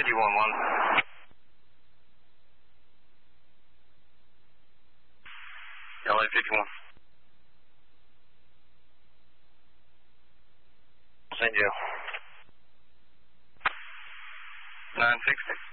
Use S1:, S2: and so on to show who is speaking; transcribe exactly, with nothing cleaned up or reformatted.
S1: City one one. L A fifty-one. Saint Joe. nine sixty.